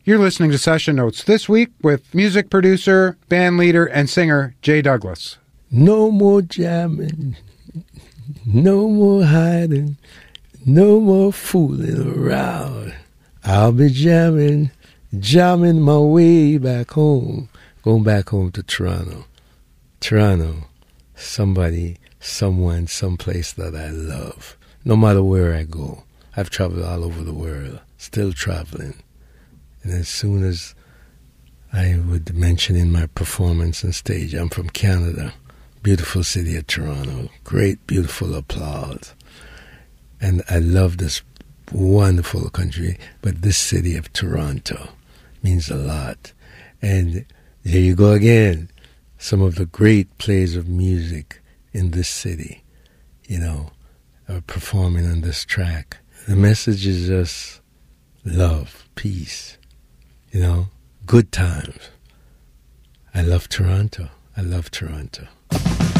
You're listening to Session Notes this week with music producer, band leader, and singer Jay Douglas. No more jamming, no more hiding, no more fooling around. I'll be jamming my way back home, going back home to Toronto. Toronto, somebody, someone, someplace that I love. No matter where I go, I've traveled all over the world, still traveling. And as soon as I would mention in my performance on stage, I'm from Canada, beautiful city of Toronto, great, beautiful applause. And I love this wonderful country, but this city of Toronto means a lot. And here you go again, some of the great plays of music in this city, are performing on this track. The message is just love, peace, good times. I love Toronto. I love Toronto.